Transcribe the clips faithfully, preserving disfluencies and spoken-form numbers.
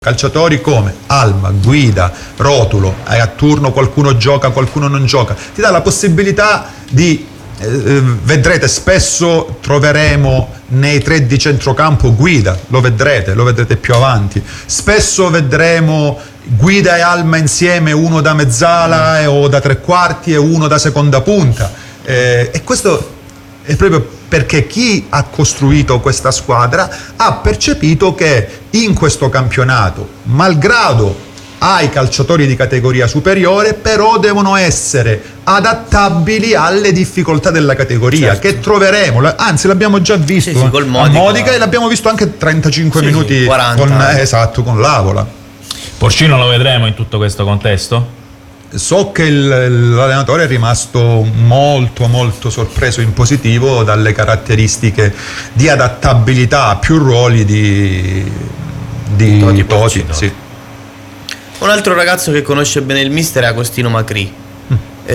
Calciatori come Alma, Guida, Rotulo, a turno qualcuno gioca, qualcuno non gioca, ti dà la possibilità di, eh, vedrete spesso troveremo nei tre di centrocampo Guida, lo vedrete, lo vedrete più avanti, spesso vedremo Guida e Alma insieme, uno da mezzala mm. o da tre quarti e uno da seconda punta, eh, e questo è proprio perché chi ha costruito questa squadra ha percepito che in questo campionato, malgrado ai calciatori di categoria superiore, però devono essere adattabili alle difficoltà della categoria, certo, che troveremo, anzi l'abbiamo già visto, sì, sì, col Modica, a Modica, e l'abbiamo visto anche trentacinque sì, minuti quaranta con, esatto, con l'Avola. Porcino lo vedremo in tutto questo contesto? So che il, l'allenatore è rimasto molto molto sorpreso in positivo dalle caratteristiche di adattabilità a più ruoli di, di Toti, Toti sì. Un altro ragazzo che conosce bene il mister è Agostino Macri. mm.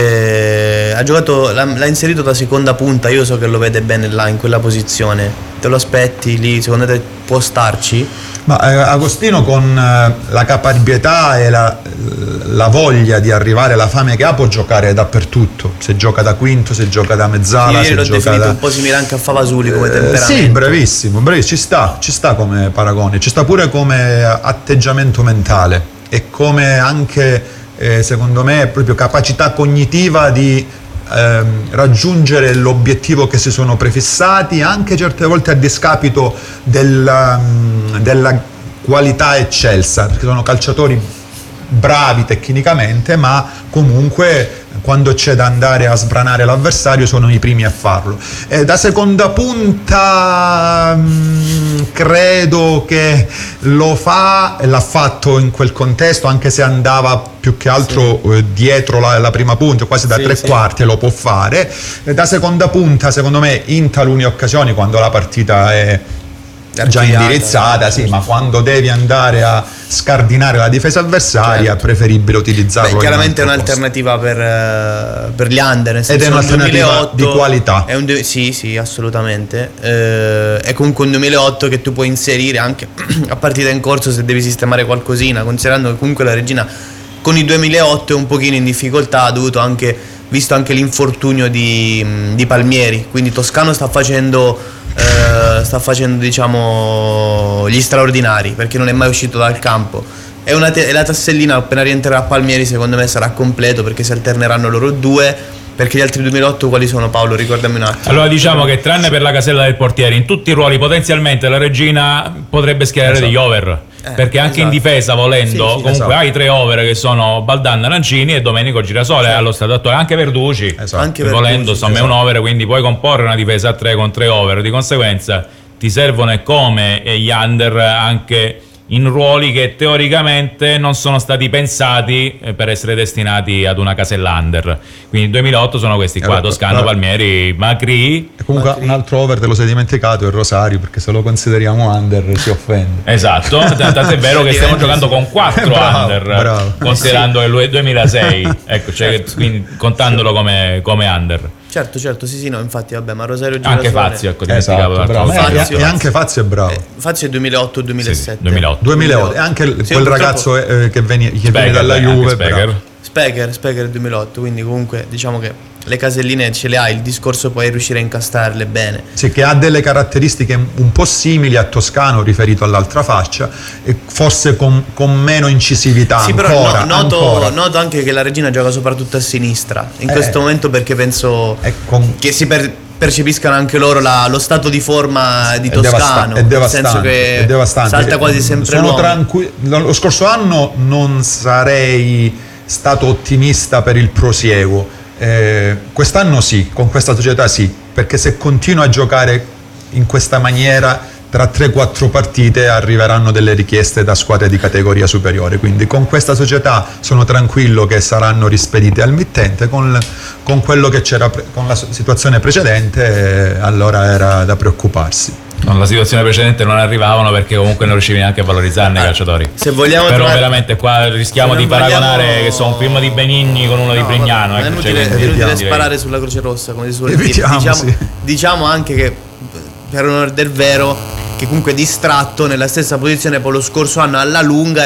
eh, ha giocato, l'ha, l'ha inserito da seconda punta, io so che lo vede bene là in quella posizione. Te lo aspetti lì? Secondo te può starci? Ma eh, Agostino, con eh, la caparbietà e la, la voglia di arrivare, la fame che ha, può giocare dappertutto. Se gioca da quinto, se gioca da mezzala, sì, se l'ho gioca definito da... un po' simile anche a Favasuli come eh, temperamento. Sì, bravissimo, bravissimo, ci sta, ci sta come paragone, ci sta pure come atteggiamento mentale e come anche, eh, secondo me, proprio capacità cognitiva di Ehm, raggiungere l'obiettivo che si sono prefissati, anche certe volte a discapito della, della qualità eccelsa, perché sono calciatori bravi tecnicamente, ma comunque quando c'è da andare a sbranare l'avversario sono i primi a farlo. E da seconda punta mh, credo che lo fa e l'ha fatto in quel contesto, anche se andava più che altro sì. eh, dietro la, la prima punta, quasi da sì, tre sì. quarti lo può fare. E da seconda punta, secondo me, in talune occasioni, quando la partita è già indirizzata, sì, ma quando devi andare a scardinare la difesa avversaria, certo, è preferibile utilizzarlo. Beh, chiaramente è un'alternativa per, per gli under, nel senso, ed è un'alternativa duemilaotto, di qualità. È un, sì, sì, assolutamente. Eh, è comunque un duemilaotto che tu puoi inserire anche a partita in corso se devi sistemare qualcosina, considerando che comunque la Regina con il duemilaotto è un pochino in difficoltà, ha dovuto anche, visto anche l'infortunio di, di Palmieri, quindi Toscano sta facendo Uh, sta facendo, diciamo, gli straordinari, perché non è mai uscito dal campo. È, una te- è la tassellina, appena rientrerà Palmieri secondo me sarà completo, perché si alterneranno loro due. Perché gli altri duemilaotto quali sono, Paolo? Ricordami un attimo. Allora, diciamo che tranne per la casella del portiere, in tutti i ruoli potenzialmente la Regina potrebbe schierare esatto. degli over, eh, perché anche esatto. in difesa, volendo, sì, sì, comunque esatto. hai tre over che sono Baldan, Lancini e Domenico Girasole, sì. allo stato attuale, anche Verduci, esatto. anche volendo, insomma esatto. è un over, quindi puoi comporre una difesa a tre con tre over, di conseguenza ti servono come gli under anche in ruoli che teoricamente non sono stati pensati per essere destinati ad una casella under. Quindi il duemilaotto sono questi qua, allora, Toscano, allora, Palmieri, Macri. E comunque Macri. Un altro over te lo sei dimenticato, è Rosario, perché se lo consideriamo under si offende. Esatto, tanto è vero che stiamo giocando con quattro bravo, under, bravo. considerando sì. il duemilasei, ecco, cioè, certo. quindi contandolo come, come under. Certo, certo, sì, sì, no, infatti, vabbè, ma Rosario Girasole... Anche Fazio, ecco, dimenticavo esatto, Fazio, e anche Fazio è bravo. Eh, Fazio è duemilaotto duemilasette. Sì, duemilaotto. duemilaotto. E anche sì, quel ragazzo eh, che, veni, che viene dalla Juve, Speker. Speker, Speker duemilaotto, quindi comunque diciamo che le caselline ce le ha, il discorso poi è riuscire a incastarle bene. Sì, che ha delle caratteristiche un po' simili a Toscano riferito all'altra faccia, e forse con, con meno incisività. Sì, ancora, però no, noto, ancora. noto anche che la Regina gioca soprattutto a sinistra in eh, questo momento, perché penso con... che si per... percepiscano anche loro la, lo stato di forma di Toscano, è devastante, nel senso che è devastante. salta quasi sempre Sono l'uomo. Tranqui- lo scorso anno non sarei stato ottimista per il prosieguo, eh, quest'anno sì, con questa società sì, perché se continua a giocare in questa maniera tra tre quattro partite arriveranno delle richieste da squadre di categoria superiore, quindi con questa società sono tranquillo che saranno rispedite al mittente. Con, con quello che c'era pre- con la situazione precedente, eh, allora era da preoccuparsi. Con la situazione precedente non arrivavano, perché comunque non riuscivi neanche a valorizzarne i calciatori. Se vogliamo però trovare... veramente qua rischiamo di paragonare vogliamo... che sono un film di Benigni con uno no, di Brignano. Vabbè, ecco, è inutile, cioè, è inutile sparare sulla Croce Rossa, come si suol dire. Diciamo, sì. diciamo anche che, per onore del vero, che comunque distratto nella stessa posizione poi lo scorso anno alla lunga